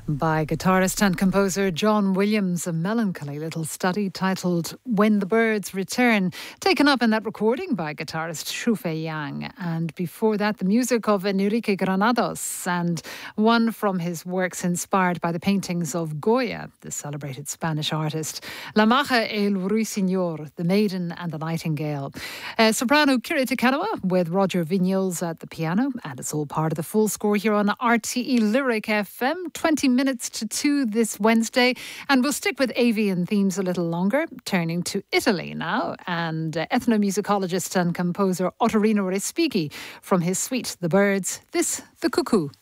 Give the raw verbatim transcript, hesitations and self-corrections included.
by guitarist and composer John Williams, a melancholy little study titled When the Birds Return, taken up in that recording by guitarist Xufei Yang. And before that, the music of Enrique Granados, and one from his works inspired by the paintings of Goya, the celebrated Spanish artist. La Maja e el Ruiseñor, The Maiden and the Nightingale. Uh, soprano Kira Takanawa with Roger Vignoles at the piano, and it's all part of the full score here on R T E Lyric F M. twenty minutes to two this Wednesday, and we'll stick with avian themes a little longer, turning to Italy now, and uh, ethnomusicologist and composer Ottorino Respighi from his suite The Birds, this The Cuckoo.